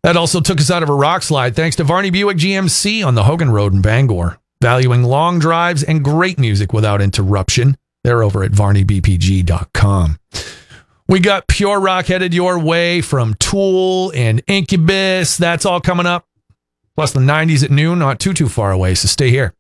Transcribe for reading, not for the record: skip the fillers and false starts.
That also took us out of a rock slide thanks to Varney Buick GMC on the Hogan Road in Bangor. Valuing long drives and great music without interruption. They're over at varneybpg.com. We got Pure Rock headed your way from Tool and Incubus. That's all coming up. Plus the 90s at noon, not too far away, so stay here.